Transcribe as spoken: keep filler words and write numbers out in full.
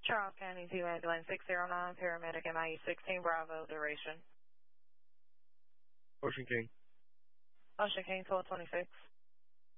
Charles County, two ambulance six zero nine, paramedic M I U sixteen Bravo, duration. Ocean King. Ocean King, twelve twenty-six.